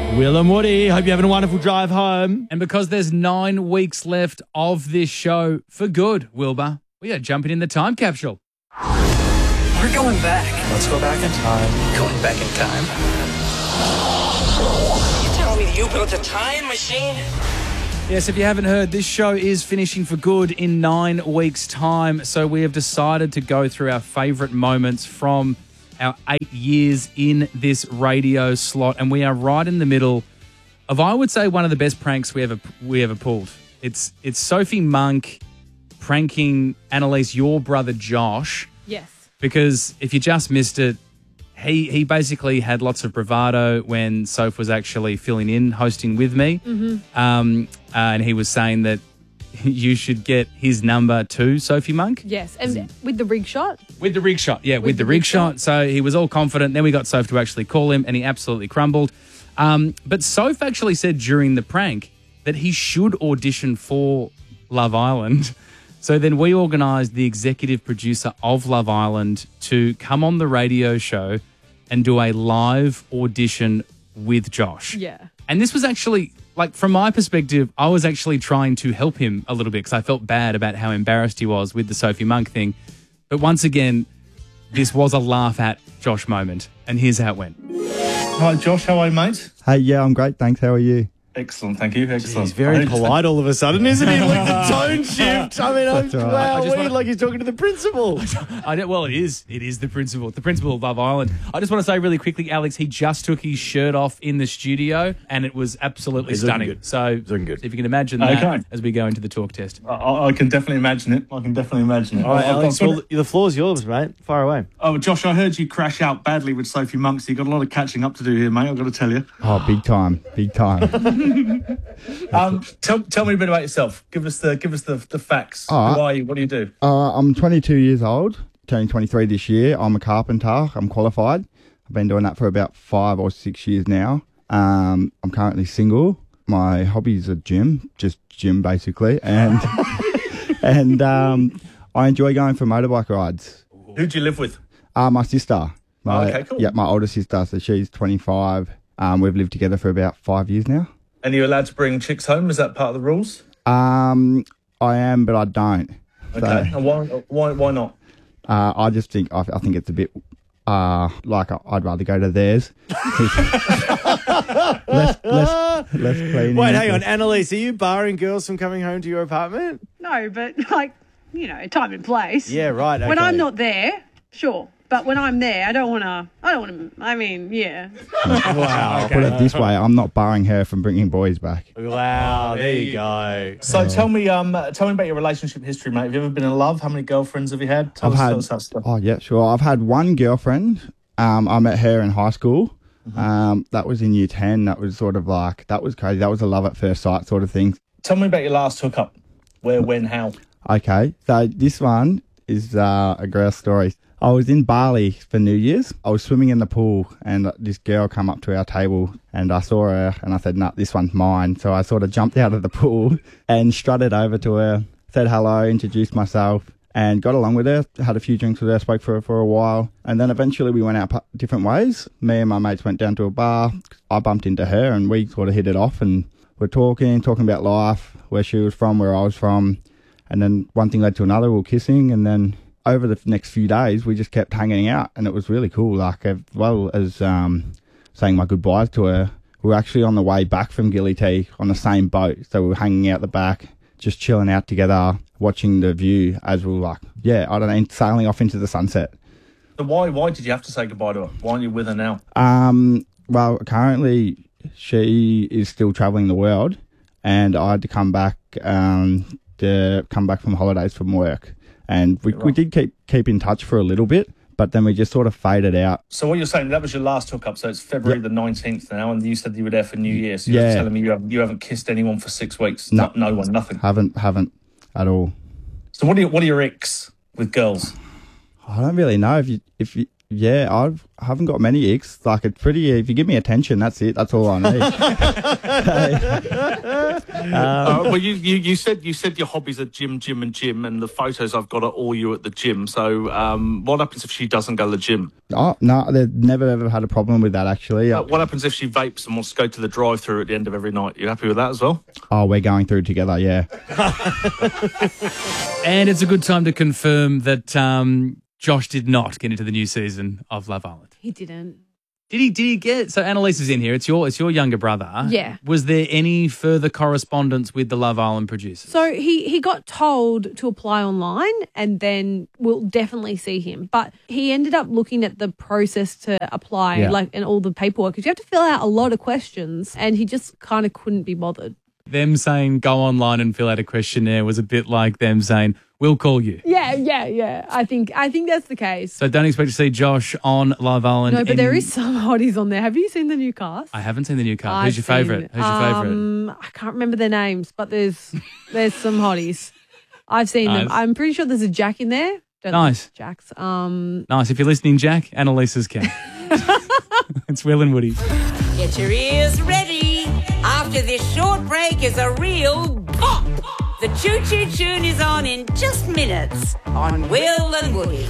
Will and Woody, hope you're having a wonderful drive home. And because there's 9 weeks left of this show for good, Wilbur, we are jumping in the time capsule. We're going back. Let's go back in time. Going back in time? You telling me you built a time machine? Yes, if you haven't heard, this show is finishing for good in 9 weeks' time. So we have decided to go through our favourite moments from our 8 years in this radio slot. And we are right in the middle of, I would say, one of the best pranks we ever pulled. It's Sophie Monk pranking Annalise, your brother Josh. Yes. Because if you just missed it, he basically had lots of bravado when Soph was actually filling in, hosting with me. Mm-hmm. And he was saying that you should get his number to Sophie Monk. Yes, and with the rig shot? With the rig shot, yeah, with the rig shot. So he was all confident. Then we got Soph to actually call him, and he absolutely crumbled. But Soph actually said during the prank that he should audition for Love Island. So then we organised the executive producer of Love Island to come on the radio show and do a live audition with Josh. Yeah. And this was actually, like, from my perspective, I was actually trying to help him a little bit because I felt bad about how embarrassed he was with the Sophie Monk thing. But once again, this was a laugh at Josh moment. And here's how it went. Hi, Josh. How are you, mate? Hey, yeah, I'm great. Thanks. How are you? Excellent. Thank you. Excellent. He's very polite all of a sudden, isn't he? Like the tone shift. I mean, That's all right. wow, like he's talking to the principal. Well, it is. It is the principal of Love Island. I just want to say really quickly, Alex, he just took his shirt off in the studio and it was absolutely stunning. Good. So He's looking good. if you can imagine that as we go into the talk test. I can definitely imagine it. All right, Alex, well, the floor's yours, mate. Fire away. Oh, Josh, I heard you crash out badly with Sophie Monk, so you've got a lot of catching up to do here, mate. I've got to tell you. Oh, big time. Big time. Tell me a bit about yourself. Give us the facts. All right. Who are you? What do you do? I'm 22 years old, turning 23 this year. I'm a carpenter. I'm qualified. I've been doing that for about 5 or 6 years now. I'm currently single. My hobbies are just gym basically. And and I enjoy going for motorbike rides. Who do you live with? My sister. Okay, cool. Yeah, my older sister. So she's 25. We've lived together for about 5 years now. And are you allowed to bring chicks home? Is that part of the rules? I am, but I don't. Okay. So, And why not? I just think I think it's a bit like I'd rather go to theirs. less cleaning. Wait, hang on. Annalise, are you barring girls from coming home to your apartment? No, but time and place. Yeah, right. Okay. When I'm not there, sure. But when I'm there, I don't want to, I mean, yeah. Wow. I'll put it this way, I'm not barring her from bringing boys back. Wow, there you go. So tell me about your relationship history, mate. Have you ever been in love? How many girlfriends have you had? Tell us that stuff. Oh, yeah, sure. I've had one girlfriend. I met her in high school. Mm-hmm. That was in year 10. That was sort of like, that was crazy. That was a love at first sight sort of thing. Tell me about your last hookup. Where, when, how? Okay, so this one is a girl story. I was in Bali for New Year's. I was swimming in the pool and this girl came up to our table and I saw her and I said, nah, this one's mine. So I sort of jumped out of the pool and strutted over to her, said hello, introduced myself and got along with her, had a few drinks with her, spoke for a while. And then eventually we went out different ways. Me and my mates went down to a bar. I bumped into her and we sort of hit it off and we're talking about life, where she was from, where I was from. And then one thing led to another, we were kissing and then over the next few days, we just kept hanging out and it was really cool. Like, as well as saying my goodbyes to her, we were actually on the way back from Gilly T on the same boat. So we were hanging out the back, just chilling out together, watching the view as we were sailing off into the sunset. So why did you have to say goodbye to her? Why aren't you with her now? Well, currently she is still travelling the world and I had to come back from holidays from work. And we did keep in touch for a little bit, but then we just sort of faded out. So what you're saying, that was your last hookup, so it's February the 19th now, and you said you were there for New Year, so you're telling me you haven't kissed anyone for 6 weeks? No one, nothing? Haven't at all. So what are your icks with girls? I don't really know. If Yeah, I haven't got many icks. Like, it's pretty, if you give me attention, that's it. That's all I need. Well, you said your hobbies are gym, and the photos I've got are all you at the gym. So what happens if she doesn't go to the gym? Oh, no, they've never ever had a problem with that, actually. What happens if she vapes and wants to go to the drive-through at the end of every night? You happy with that as well? Oh, we're going through together, yeah. And it's a good time to confirm that Josh did not get into the new season of Love Island. He didn't. Did he get? So Annalise is in here. It's your younger brother. Yeah. Was there any further correspondence with the Love Island producers? So he got told to apply online and then we'll definitely see him. But he ended up looking at the process to apply, and all the paperwork, because you have to fill out a lot of questions, and he just kind of couldn't be bothered. Them saying go online and fill out a questionnaire was a bit like them saying, we'll call you. Yeah. I think that's the case. So don't expect to see Josh on Love Island. No, but there is some hotties on there. Have you seen the new cast? I haven't seen the new cast. Who's your favourite? I can't remember their names, but there's some hotties. I've seen them. I'm pretty sure there's a Jack in there. Nice. Jack's. Nice. If you're listening, Jack, Annalise's cat. It's Will and Woody. Get your ears ready. After this short break is a real pop. The Choo Choo Tune is on in just minutes on Will and Woody.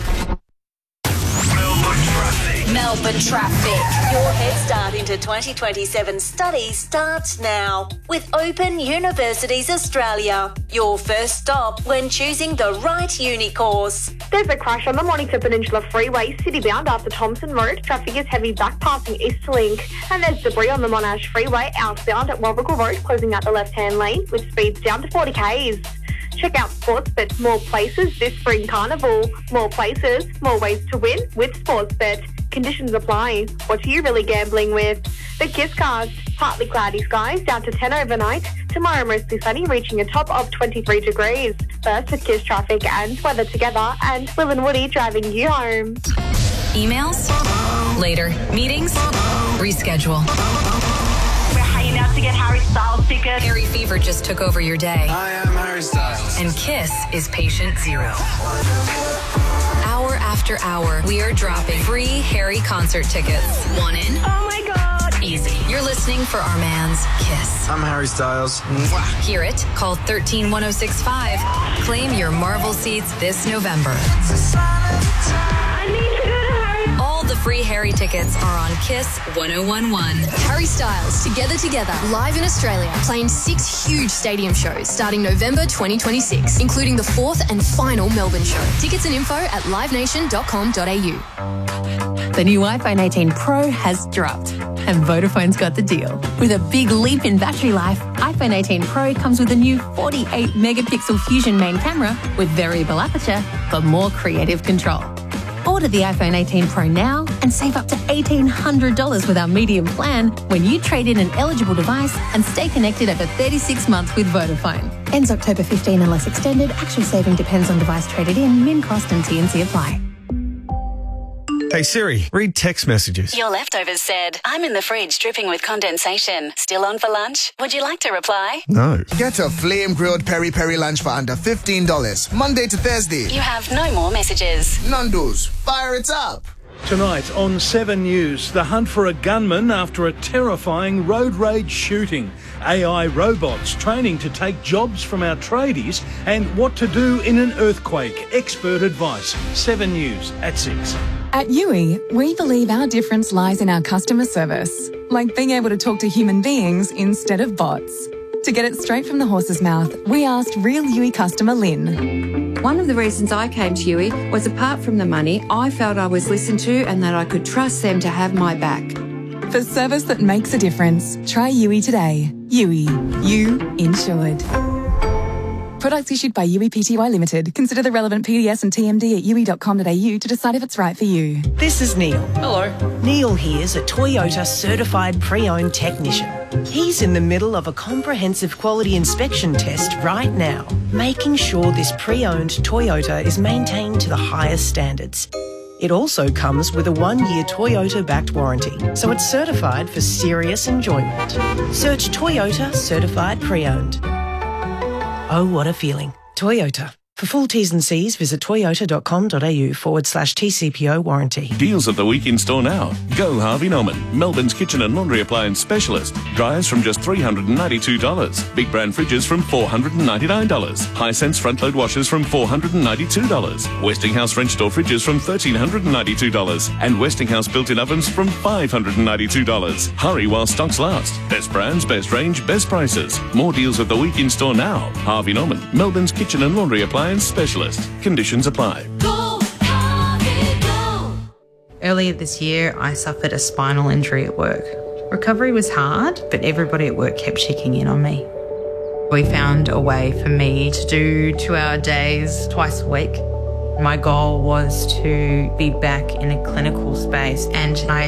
Melbourne Traffic. Your head start into 2027 study starts now with Open Universities Australia. Your first stop when choosing the right uni course. There's a crash on the Mornington Peninsula Freeway, city-bound after Thompson Road. Traffic is heavy back passing Easterlink. And there's debris on the Monash Freeway, outbound at Warrigal Road, closing out the left-hand lane with speeds down to 40 k's. Check out Sportsbet's More Places this spring carnival. More places, more ways to win with Sportsbet. Conditions apply. What are you really gambling with? The Kiss Cast. Partly cloudy skies, down to 10 overnight. Tomorrow mostly sunny, reaching a top of 23 degrees. First with Kiss traffic and weather together, and Will and Woody driving you home. Emails? Later. Meetings? Reschedule. We're hanging out to get Harry Styles tickets. Harry Fever just took over your day. I am Harry Styles. And Kiss is patient zero. Hour after hour, we are dropping free Harry concert tickets. One in. Oh my God. Easy. You're listening for our man's Kiss. I'm Harry Styles. Hear it? Call 131065. Claim your Marvel seats this November. I need to go to Harry. All the free Harry tickets are on Kiss 1011. Harry Styles, Together, live in Australia, playing 6 huge stadium shows starting November 2026, including the 4th and final Melbourne show. Tickets and info at livenation.com.au. The new iPhone 18 Pro has dropped, and Vodafone's got the deal. With a big leap in battery life, iPhone 18 Pro comes with a new 48-megapixel Fusion main camera with variable aperture for more creative control. Order the iPhone 18 Pro now and save up to $1,800 with our medium plan when you trade in an eligible device and stay connected over 36 months with Vodafone. Ends October 15 unless extended. Actual saving depends on device traded in. Min cost and T&C apply. Hey Siri, read text messages. Your leftovers said, I'm in the fridge dripping with condensation. Still on for lunch? Would you like to reply? No. Get a flame-grilled peri-peri lunch for under $15. Monday to Thursday. You have no more messages. Nando's, fire it up. Tonight on 7 News, the hunt for a gunman after a terrifying road rage shooting. AI robots training to take jobs from our tradies, and what to do in an earthquake. Expert advice. 7 News at 6. At Yui, we believe our difference lies in our customer service, like being able to talk to human beings instead of bots. To get it straight from the horse's mouth, we asked real Yui customer Lynn. One of the reasons I came to Yui was, apart from the money, I felt I was listened to and that I could trust them to have my back. For service that makes a difference, try Yui today. Yui, you insured. Products issued by Yui Pty Limited. Consider the relevant PDS and TMD at yui.com.au to decide if it's right for you. This is Neil. Hello. Neil here's a Toyota certified pre-owned technician. He's in the middle of a comprehensive quality inspection test right now, making sure this pre-owned Toyota is maintained to the highest standards. It also comes with a 1-year Toyota-backed warranty, so it's certified for serious enjoyment. Search Toyota Certified Pre-Owned. Oh, what a feeling. Toyota. For full T's and C's, visit toyota.com.au/TCPO warranty. Deals of the week in store now. Go Harvey Norman, Melbourne's kitchen and laundry appliance specialist. Dryers from just $392. Big brand fridges from $499. Hisense front load washers from $492. Westinghouse French door fridges from $1,392. And Westinghouse built-in ovens from $592. Hurry while stocks last. Best brands, best range, best prices. More deals of the week in store now. Harvey Norman, Melbourne's kitchen and laundry appliance specialist. Conditions apply. Earlier this year, I suffered a spinal injury at work. Recovery was hard, but everybody at work kept checking in on me. We found a way for me to do 2-hour days twice a week. My goal was to be back in a clinical space, and I